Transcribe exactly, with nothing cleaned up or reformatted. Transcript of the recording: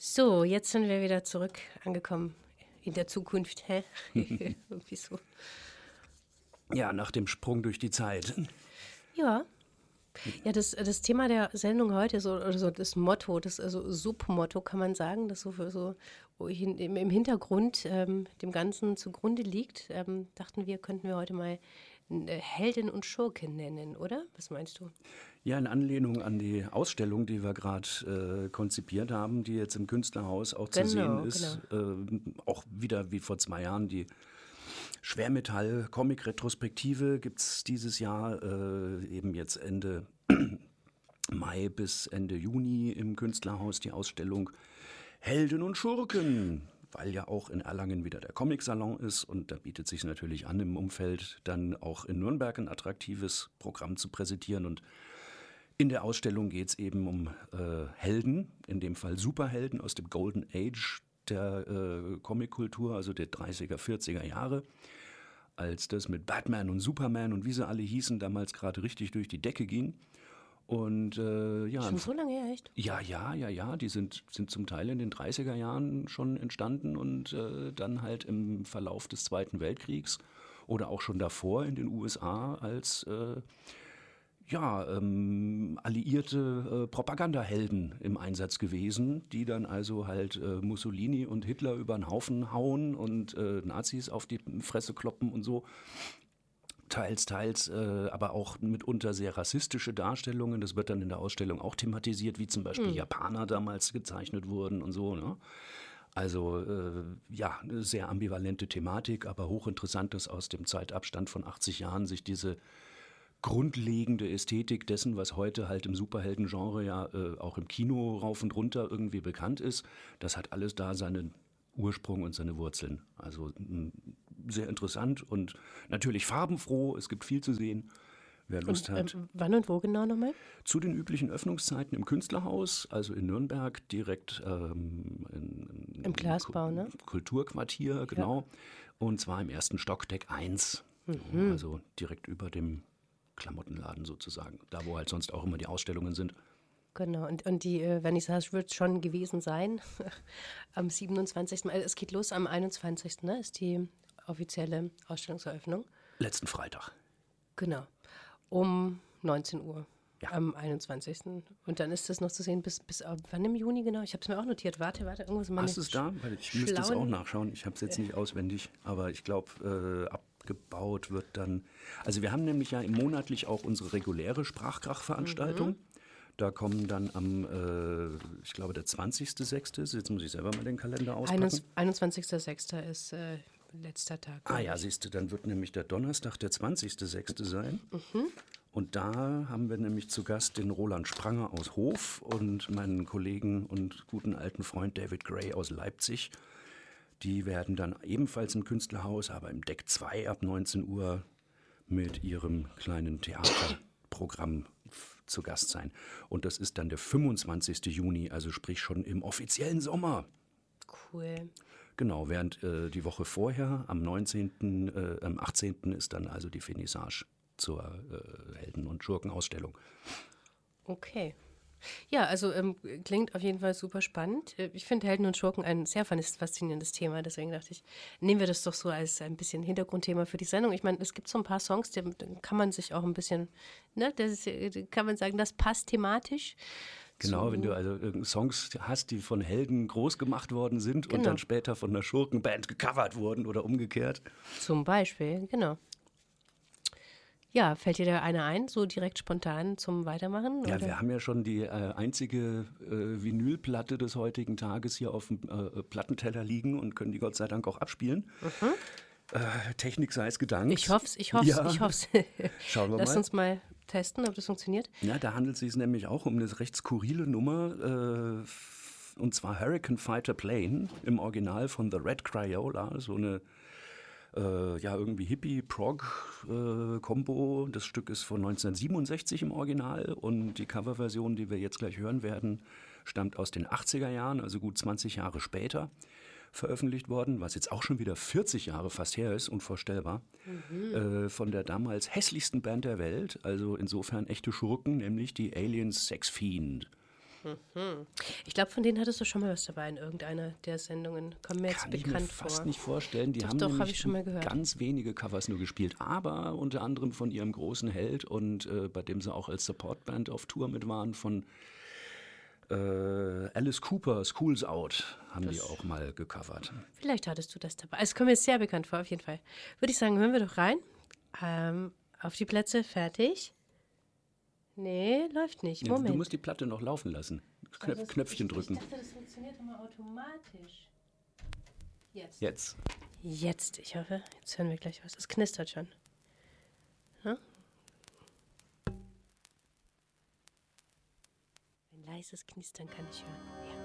So, jetzt sind wir wieder zurück angekommen in der Zukunft. Hä? Irgendwie so. Ja, nach dem Sprung durch die Zeit. Ja. Ja, das, das Thema der Sendung heute, so, oder so das Motto, das also Submotto kann man sagen, das so für so wo hin, im, im Hintergrund ähm, dem Ganzen zugrunde liegt, ähm, dachten wir, könnten wir heute mal äh, Heldin und Schurke nennen, oder? Was meinst du? Ja, in Anlehnung an die Ausstellung, die wir gerade äh, konzipiert haben, die jetzt im Künstlerhaus auch zu Genau, sehen ist. Äh, auch wieder wie vor zwei Jahren die Schwermetall-Comic-Retrospektive gibt es dieses Jahr, äh, eben jetzt Ende Mai bis Ende Juni im Künstlerhaus die Ausstellung Helden und Schurken, weil ja auch in Erlangen wieder der Comic-Salon ist und da bietet sich natürlich an, im Umfeld dann auch in Nürnberg ein attraktives Programm zu präsentieren. Und in der Ausstellung geht es eben um äh, Helden, in dem Fall Superhelden aus dem Golden Age der äh, Comic-Kultur, also der dreißiger, vierziger Jahre, als das mit Batman und Superman und wie sie alle hießen, damals gerade richtig durch die Decke ging. Und, äh, ja, Schon so lange her, echt? Ja, ja, ja, ja, die sind, sind zum Teil in den dreißiger Jahren schon entstanden und äh, dann halt im Verlauf des Zweiten Weltkriegs oder auch schon davor in den U S A als äh, ja, ähm, alliierte äh, Propagandahelden im Einsatz gewesen, die dann also halt äh, Mussolini und Hitler über den Haufen hauen und äh, Nazis auf die Fresse kloppen und so. Teils, teils, äh, aber auch mitunter sehr rassistische Darstellungen. Das wird dann in der Ausstellung auch thematisiert, wie zum Beispiel mhm. Japaner damals gezeichnet wurden und so, ne? Also äh, ja, eine sehr ambivalente Thematik, aber hochinteressant, dass aus dem Zeitabstand von achtzig Jahren sich diese grundlegende Ästhetik dessen, was heute halt im Superhelden-Genre ja äh, auch im Kino rauf und runter irgendwie bekannt ist, das hat alles da seinen Ursprung und seine Wurzeln. Also mh, sehr interessant und natürlich farbenfroh, es gibt viel zu sehen. Wer Lust und, hat. Ähm, wann und wo genau nochmal? Zu den üblichen Öffnungszeiten im Künstlerhaus, also in Nürnberg, direkt ähm, in, in, im Glasbau, Ku- ne? Kulturquartier, genau. Ja. Und zwar im ersten Stock, Deck eins. Mhm. Also direkt über dem Klamottenladen sozusagen, da wo halt sonst auch immer die Ausstellungen sind. Genau, und, und die äh, Vernissage wird schon gewesen sein am siebenundzwanzigsten Also es geht los am einundzwanzigsten Ne, ist die offizielle Ausstellungseröffnung. Letzten Freitag. Genau, um neunzehn Uhr ja. am einundzwanzigsten Und dann ist das noch zu sehen bis, bis ab wann im Juni genau? Ich habe es mir auch notiert. Warte, warte, irgendwas in meine Hast du es da? Weil ich müsste es auch nachschauen. Ich habe es jetzt nicht auswendig, aber ich glaube, äh, abgebaut wird dann. Also wir haben nämlich ja monatlich auch unsere reguläre Sprachkrach-Veranstaltung. Mhm. Da kommen dann am, äh, ich glaube, der zwanzigster sechste Jetzt muss ich selber mal den Kalender auspacken. einundzwanzigster sechster ist äh, letzter Tag. Ah ja, siehst du, dann wird nämlich der Donnerstag der zwanzigster sechste sein. Mhm. Und da haben wir nämlich zu Gast den Roland Spranger aus Hof und meinen Kollegen und guten alten Freund David Gray aus Leipzig. Die werden dann ebenfalls im Künstlerhaus, aber im Deck zwei ab neunzehn Uhr mit ihrem kleinen Theaterprogramm zu Gast sein. Und das ist dann der fünfundzwanzigster Juni, also sprich schon im offiziellen Sommer. Cool. Genau, während äh, die Woche vorher, am neunzehnten, äh, am achtzehnten ist dann also die Vernissage zur äh, Helden- und Schurkenausstellung. Okay. Ja, also ähm, klingt auf jeden Fall super spannend. Ich finde Helden und Schurken ein sehr faszinierendes Thema, deswegen dachte ich, nehmen wir das doch so als ein bisschen Hintergrundthema für die Sendung. Ich meine, es gibt so ein paar Songs, da kann man sich auch ein bisschen, ne, das ist, kann man sagen, das passt thematisch. Genau, wenn du also Songs hast, die von Helden groß gemacht worden sind genau. und dann später von einer Schurkenband gecovert wurden oder umgekehrt. Zum Beispiel, genau. Ja, fällt dir da einer ein, so direkt spontan zum Weitermachen? Ja, oder? Wir haben ja schon die äh, einzige äh, Vinylplatte des heutigen Tages hier auf dem äh, Plattenteller liegen und können die Gott sei Dank auch abspielen. Mhm. Äh, Technik sei es gedankt. Ich hoff's, ich hoff's, ja. ich hoff's. Schauen wir Lass mal. Lass uns mal testen, ob das funktioniert. Ja, da handelt es sich nämlich auch um eine recht skurrile Nummer, äh, und zwar Hurricane Fighter Plane im Original von The Red Crayola, so eine Äh, ja, irgendwie Hippie-Prog-Kombo. Äh, das Stück ist von neunzehnhundertsiebenundsechzig im Original und die Coverversion, die wir jetzt gleich hören werden, stammt aus den achtziger Jahren, also gut zwanzig Jahre später veröffentlicht worden, was jetzt auch schon wieder vierzig Jahre fast her ist, unvorstellbar, mhm. äh, von der damals hässlichsten Band der Welt, also insofern echte Schurken, nämlich die Aliens Sex Fiend. Mhm. Ich glaube, von denen hattest du schon mal was dabei in irgendeiner der Sendungen. Kommt mir jetzt Kann ich bekannt mir fast vor. nicht vorstellen. Die Doch, haben doch, hab nämlich ich schon mal gehört. ganz wenige Covers nur gespielt, aber unter anderem von ihrem großen Held und äh, bei dem sie auch als Supportband auf Tour mit waren, von äh, Alice Cooper, School's Out, haben Das- die auch mal gecovert. Vielleicht hattest du das dabei. Also, es kommt mir sehr bekannt vor, auf jeden Fall. Würde ich sagen, hören wir doch rein. Ähm, auf die Plätze, fertig. Nee, läuft nicht. Ja, du Moment. musst die Platte noch laufen lassen. Knöpf, Also, Knöpfchen ich, drücken. Ich dachte, das funktioniert immer automatisch. Jetzt. Jetzt. Jetzt, ich hoffe, jetzt hören wir gleich was. Es knistert schon. Ja? Ein leises Knistern kann ich hören. Ja.